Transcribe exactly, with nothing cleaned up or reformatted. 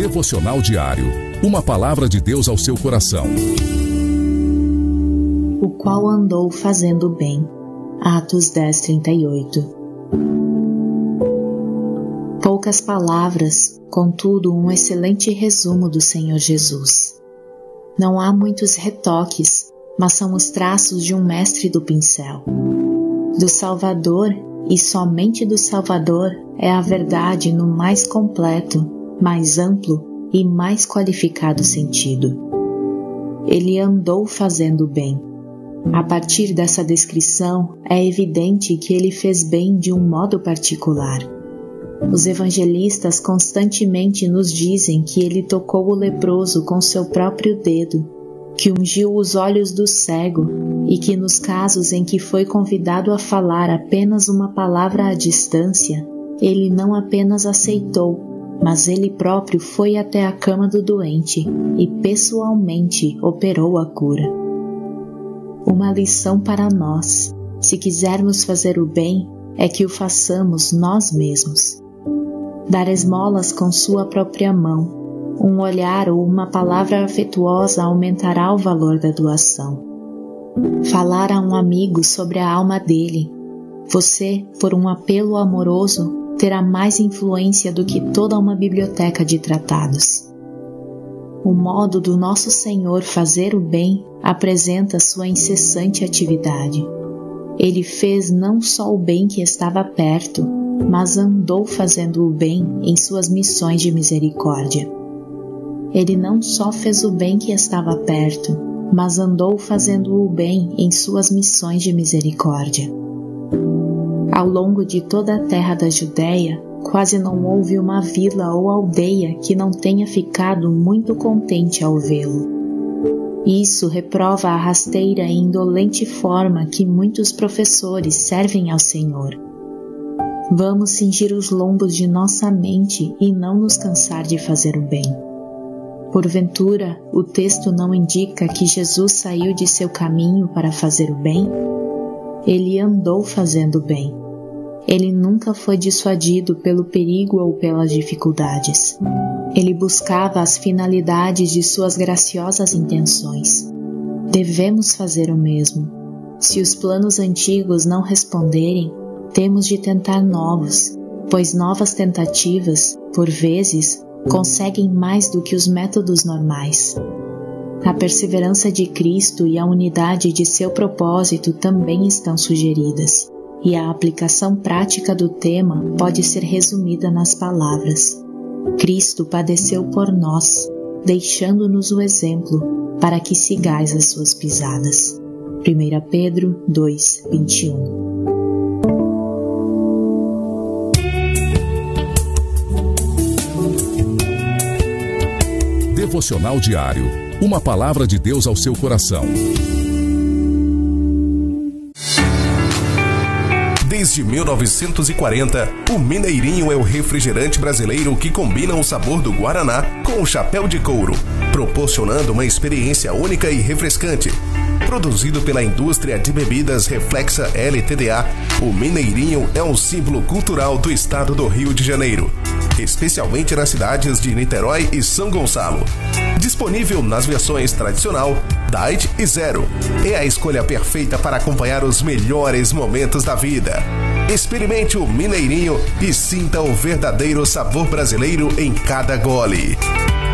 Devocional diário. Uma palavra de Deus ao seu coração. O qual andou fazendo bem. Atos dez, trinta e oito. Poucas palavras, contudo um excelente resumo do Senhor Jesus. Não há muitos retoques, mas são os traços de um mestre do pincel. Do Salvador, e somente do Salvador, é a verdade no mais completo, mais amplo e mais qualificado sentido. Ele andou fazendo bem. A partir dessa descrição, é evidente que ele fez bem de um modo particular. Os evangelistas constantemente nos dizem que ele tocou o leproso com seu próprio dedo, que ungiu os olhos do cego e que nos casos em que foi convidado a falar apenas uma palavra à distância, ele não apenas aceitou, mas ele próprio foi até a cama do doente e pessoalmente operou a cura. Uma lição para nós, se quisermos fazer o bem, é que o façamos nós mesmos. Dar esmolas com sua própria mão, um olhar ou uma palavra afetuosa aumentará o valor da doação. Falar a um amigo sobre a alma dele, você, por um apelo amoroso, terá mais influência do que toda uma biblioteca de tratados. O modo do nosso Senhor fazer o bem apresenta sua incessante atividade. Ele fez não só o bem que estava perto, mas andou fazendo o bem em suas missões de misericórdia. Ele não só fez o bem que estava perto, mas andou fazendo o bem em suas missões de misericórdia. Ao longo de toda a terra da Judéia, quase não houve uma vila ou aldeia que não tenha ficado muito contente ao vê-lo. Isso reprova a rasteira e indolente forma que muitos professores servem ao Senhor. Vamos cingir os lombos de nossa mente e não nos cansar de fazer o bem. Porventura, o texto não indica que Jesus saiu de seu caminho para fazer o bem? Ele andou fazendo o bem. Ele nunca foi dissuadido pelo perigo ou pelas dificuldades. Ele buscava as finalidades de suas graciosas intenções. Devemos fazer o mesmo. Se os planos antigos não responderem, temos de tentar novos, pois novas tentativas, por vezes, conseguem mais do que os métodos normais. A perseverança de Cristo e a unidade de seu propósito também estão sugeridas, e a aplicação prática do tema pode ser resumida nas palavras: Cristo padeceu por nós, deixando-nos o exemplo para que sigais as suas pisadas. primeira Pedro dois, vinte e um. Devocional diário. Uma palavra de Deus ao seu coração. Desde mil novecentos e quarenta, o Mineirinho é o refrigerante brasileiro que combina o sabor do Guaraná com o chapéu de couro, proporcionando uma experiência única e refrescante. Produzido pela indústria de bebidas Reflexa L T D A, o Mineirinho é um símbolo cultural do estado do Rio de Janeiro, especialmente nas cidades de Niterói e São Gonçalo. Disponível nas versões tradicional, Diet e Zero. É a escolha perfeita para acompanhar os melhores momentos da vida. Experimente o Mineirinho e sinta o verdadeiro sabor brasileiro em cada gole.